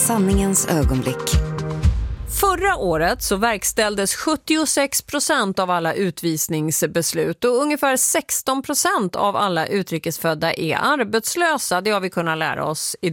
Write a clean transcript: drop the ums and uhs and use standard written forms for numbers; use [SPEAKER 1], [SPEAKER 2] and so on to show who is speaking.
[SPEAKER 1] Sanningens ögonblick.
[SPEAKER 2] Förra året så verkställdes 76% av alla utvisningsbeslut och ungefär 16% av alla utrikesfödda är arbetslösa. Det har vi kunnat lära oss